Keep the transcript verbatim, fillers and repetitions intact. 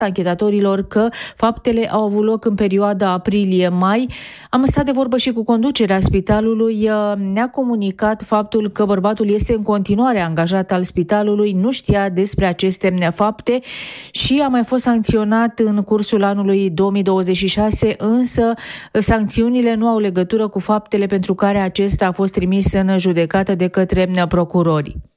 anchetatorilor că faptele au avut loc în perioada aprilie-mai. Am stat de vorbă și cu conducerea spitalului. Ne-a comunicat faptul că bărbatul este în continuare angajat al spitalului, nu știa despre aceste fapte și a mai fost sancționat în cursul anului două mii douăzeci și șase, însă sancțiunile nu au legătură cu faptele pentru care acesta a fost trimis în judecată de către procurori.